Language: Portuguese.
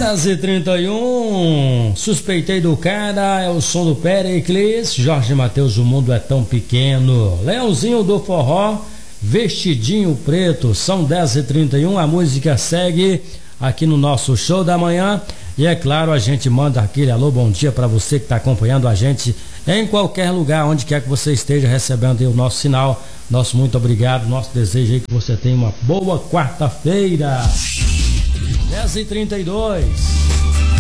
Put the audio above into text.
10h31, suspeitei do cara, é o som do Pericles, Jorge Mateus, o mundo é tão pequeno, Leãozinho do Forró, Vestidinho Preto, são 10h31, a música segue aqui no nosso show da manhã e é claro, a gente manda aquele alô, bom dia para você que está acompanhando a gente em qualquer lugar, onde quer que você esteja recebendo aí o nosso sinal, nosso muito obrigado, nosso desejo aí que você tenha uma boa quarta-feira. 10h32.